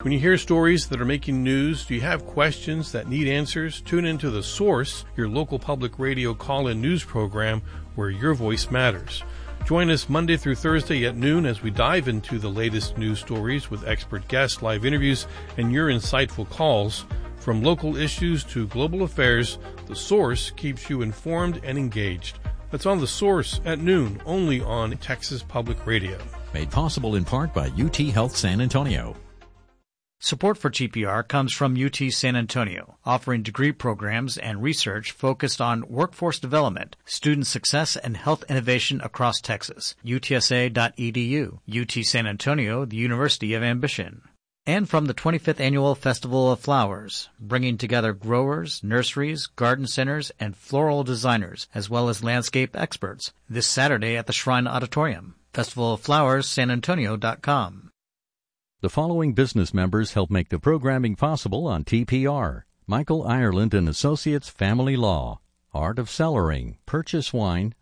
When you hear stories that are making news, do you have questions that need answers? Tune into The Source, your local public radio call-in news program where your voice matters. Join us Monday through Thursday at noon as we dive into the latest news stories with expert guests, live interviews, and your insightful calls. From local issues to global affairs, The Source keeps you informed and engaged. That's on The Source at noon, only on Texas Public Radio. Made possible in part by UT Health San Antonio. Support for TPR comes from UT San Antonio, offering degree programs and research focused on workforce development, student success, and health innovation across Texas. UTSA.edu. UT San Antonio, the University of Ambition. And from the 25th Annual Festival of Flowers, bringing together growers, nurseries, garden centers, and floral designers, as well as landscape experts, this Saturday at the Shrine Auditorium. FestivalOfFlowersSanAntonio.com. The following business members help make the programming possible on TPR. Michael Ireland and Associates Family Law, Art of Cellaring, Purchase Wine,